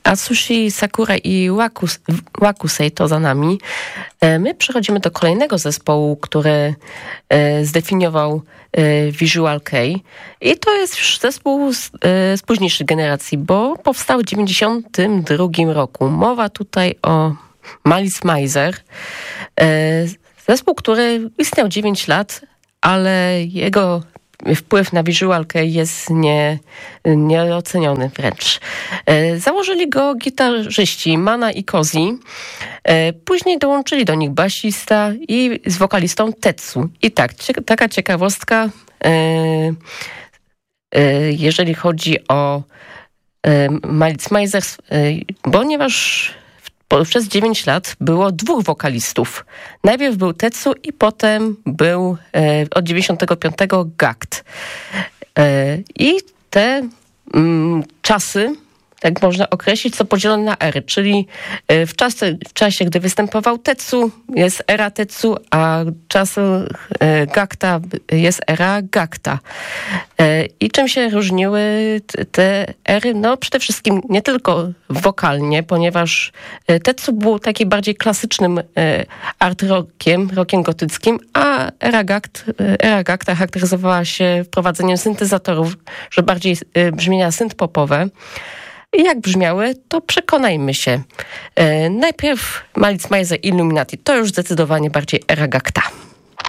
Atsushi Sakura i Wakusei to za nami. My przechodzimy do kolejnego zespołu, który zdefiniował Visual Kei. I to jest już zespół z późniejszej generacji, bo powstał w 1992 roku. Mowa tutaj o Malice Mizer. Zespół, który istniał 9 lat, ale jego wpływ na Visual Kei jest nieoceniony wręcz. Założyli go gitarzyści Mana i Kozi. Później dołączyli do nich basista i z wokalistą Tetsu. I tak, taka ciekawostka, jeżeli chodzi o Malice Mizer, ponieważ przez 9 lat było 2 wokalistów. Najpierw był Tetsu i potem był od 95 Gakt. I te czasy, tak można określić, są podzielone na ery, czyli w czasie, gdy występował Tetsu, jest era Tetsu, a czasu Gakta jest era Gakta. I czym się różniły te ery? No przede wszystkim nie tylko wokalnie, ponieważ Tetsu był taki bardziej klasycznym art rockiem gotyckim, a era Gakta charakteryzowała się wprowadzeniem syntezatorów, że bardziej brzmienia synth-popowe. I jak brzmiały, to przekonajmy się. Najpierw Malice Mizer Illuminati, to już zdecydowanie bardziej era Gakta.